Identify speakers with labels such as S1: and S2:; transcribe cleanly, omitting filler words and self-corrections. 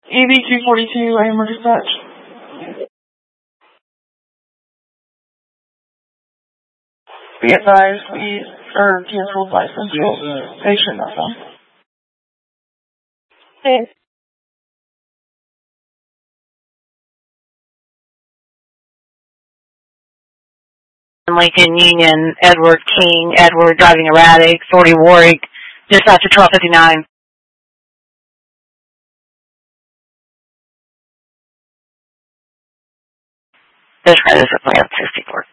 S1: EV 242, AMR dispatch. Be advised, we are canceled license. Patient, that's all. Hey.
S2: Lincoln Union, Edward King, Edward driving erratic, 40 Warwick, dispatch to 1259. This credit is at 64.